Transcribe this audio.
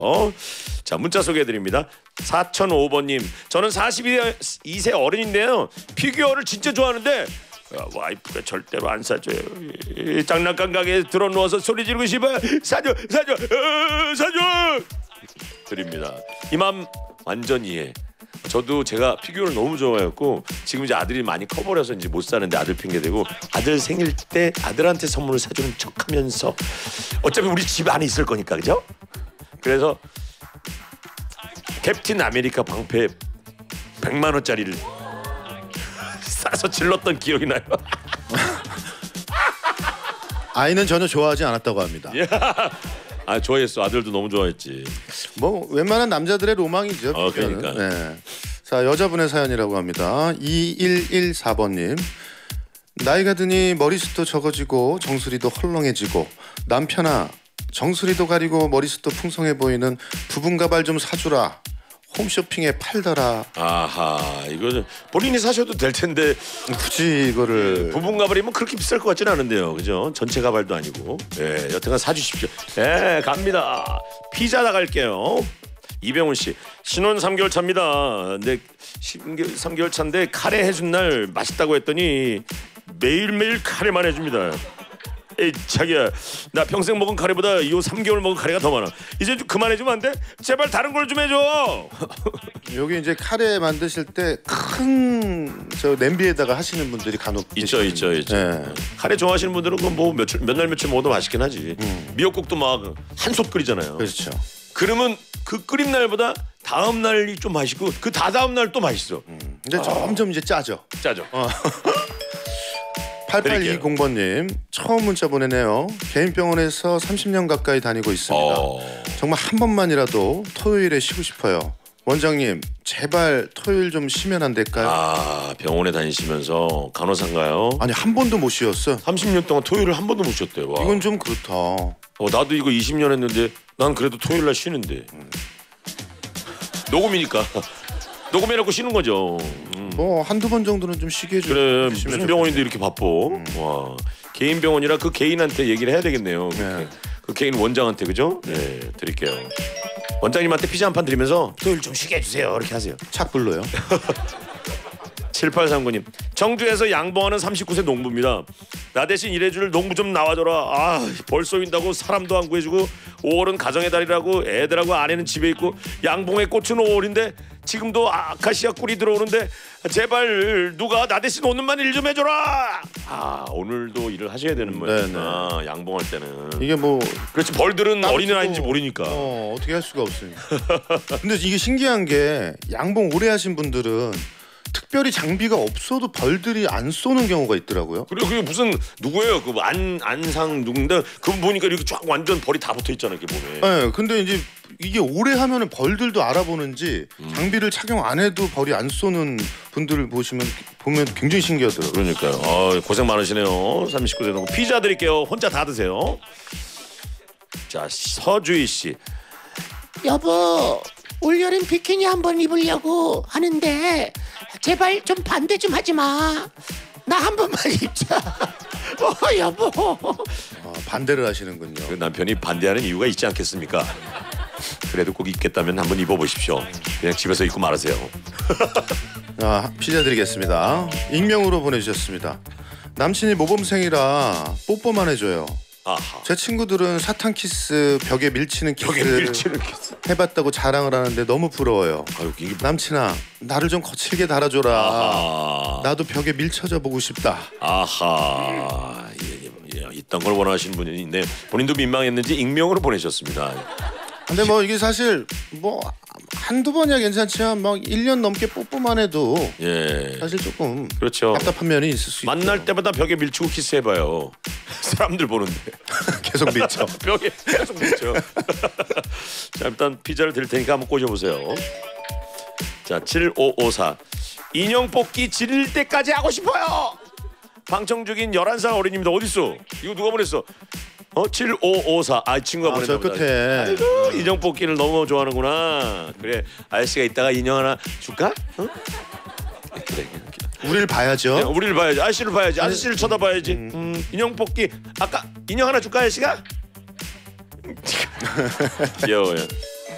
자, 문자 소개해드립니다. 4005번님, 저는 42세 어른인데요. 피규어를 진짜 좋아하는데 와이프가 절대로 안 사줘요. 장난감 가게에 들어 누워서 소리 지르고 싶어요. 사줘 드립니다. 이 맘 완전 이해. 저도 제가 피규어를 너무 좋아했고 지금 이제 아들이 많이 커버려서 이제 못 사는데 아들 핑계 대고 아들 생일 때 아들한테 선물을 사주는 척하면서 어차피 우리 집 안에 있을 거니까, 그죠? 그래서 캡틴 아메리카 방패 100만 원짜리를 싸서 질렀던 기억이 나요. 아이는 전혀 좋아하지 않았다고 합니다. 아, 좋아했어. 아들도 너무 좋아했지. 뭐 웬만한 남자들의 로망이죠. 그러니까. 네. 자, 여자분의 사연이라고 합니다. 2114번님. 나이가 드니 머리숱도 적어지고 정수리도 헐렁해지고 남편아 정수리도 가리고 머리숱도 풍성해 보이는 부분 가발 좀 사주라. 홈쇼핑에 팔더라. 아하, 이거 본인이 사셔도 될 텐데 굳이 이거를 부분 가발이면 그렇게 비쌀 것 같지는 않은데요, 그죠? 전체 가발도 아니고. 여튼간 사주십시오. 갑니다. 피자 나갈게요. 이병훈 씨, 신혼 3개월 차입니다. 근데 3개월 차인데 카레 해준 날 맛있다고 했더니 매일매일 카레만 해줍니다. 에이 자기야, 나 평생 먹은 카레보다 이 3개월 먹은 카레가 더 많아. 이제 좀 그만해주면 안 돼? 제발 다른 걸 좀 해줘. 여기 이제 카레 만드실 때 큰 저 냄비에다가 하시는 분들이 간혹 있죠. 네. 카레 좋아하시는 분들은 뭐 몇 날 며칠 먹어도 맛있긴 하지. 미역국도 막 한솥 끓이잖아요. 그렇죠. 그러면 그 끓인 날보다 다음 날이 좀 맛있고 그 다다음 날 또 맛있어. 근데 점점 이제 짜죠. 짜죠. 8820번님 처음 문자 보내네요. 개인 병원에서 30년 가까이 다니고 있습니다. 정말 한 번만이라도 토요일에 쉬고 싶어요. 원장님 제발 토요일 좀 쉬면 안 될까요? 아, 병원에 다니시면서 간호사인가요? 아니 한 번도 못 쉬었어. 30년 동안 토요일을 한 번도 못 쉬었대요. 와. 이건 좀 그렇다. 나도 이거 20년 했는데 난 그래도 토요일 날 쉬는데. 녹음이니까. 녹음해놓고 쉬는 거죠. 뭐 한두 번 정도는 좀 쉬게 해줘. 그래, 무슨 병원인데 이렇게 바빠. 와, 개인 병원이라 그 개인한테 얘기를 해야 되겠네요. 네. 그 개인 원장한테, 그죠? 네, 드릴게요. 원장님한테 피자 한 판 드리면서 토요일 좀 쉬게 해주세요 이렇게 하세요. 착 불러요. 7839님, 청주에서 양봉하는 39세 농부입니다. 나 대신 일해줄 농부 좀 나와줘라. 아, 벌써 인다고 사람도 안 구해주고 5월은 가정의 달이라고 애들하고 아내는 집에 있고 양봉의 꽃은 5월인데 지금도 아카시아 꿀이 들어오는데 제발 누가 나 대신 오늘만 일 좀 해줘라. 아, 오늘도 일을 하셔야 되는 모양이구나. 양봉할 때는 이게 뭐 그렇지, 벌들은 어린아이인지 모르니까 어떻게 할 수가 없으니까. 근데 이게 신기한 게 양봉 오래 하신 분들은 특별히 장비가 없어도 벌들이 안 쏘는 경우가 있더라고요. 그리고 그게 무슨 누구예요? 그 안상 누군데 그분 보니까 이렇게 쫙 완전 벌이 다 붙어 있잖아요, 이렇게 몸에. 네, 근데 이제 이게 오래 하면은 벌들도 알아보는지 장비를 착용 안 해도 벌이 안 쏘는 분들을 보면 굉장히 신기하더라고요. 그러니까요. 고생 많으시네요. 39세 농부 피자 드릴게요. 혼자 다 드세요. 자, 서주희 씨. 여보, 올여름 비키니 한번 입으려고 하는데 제발 좀 반대 좀 하지 마. 나 한 번만 입자. 여보. 반대를 하시는군요. 그 남편이 반대하는 이유가 있지 않겠습니까? 그래도 꼭 입겠다면 한번 입어보십시오. 그냥 집에서 입고 말하세요. 피자 드리겠습니다. 익명으로 보내주셨습니다. 남친이 모범생이라 뽀뽀만 해줘요. 아하. 제 친구들은 사탕 키스, 벽에 밀치는 키스 해봤다고 자랑을 하는데 너무 부러워요. 아유, 이게 남친아, 나를 좀 거칠게 달아줘라. 아하. 나도 벽에 밀쳐져 보고 싶다. 아하. 있던 걸 원하시는 분이 있네. 본인도 민망했는지 익명으로 보내셨습니다. 근데 뭐 이게 사실 뭐 한두 번이야 괜찮지만 막 1년 넘게 뽀뽀만 해도 사실 조금 그렇죠. 답답한 면이 있을 수 있죠. 만날 때마다 벽에 밀치고 키스해봐요. 사람들 보는데 계속 밀쳐. 벽에 계속 밀쳐. 자, 일단 피자를 드릴 테니까 한번 꽂아보세요. 자, 7554 인형 뽑기 지릴 때까지 하고 싶어요. 방청 중인 11살 어린이입니다. 어딨어? 이거 누가 보냈어? 7554. 이 친구가 보냈나 저 보다. 끝에. 아이고, 인형 뽑기를 너무 좋아하는구나. 그래, 아저씨가 이따가 인형 하나 줄까? 그래. 우리를 봐야죠. 우리를 봐야지. 아저씨를 봐야지. 아저씨를 쳐다봐야지. 인형 뽑기. 아까 인형 하나 줄까, 아저씨가? 귀여워요.